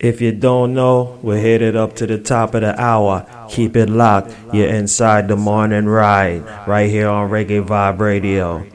If you don't know, we're headed up to the top of the hour. Keep it locked. You're inside the morning ride, right here on Reggae Vibe Radio.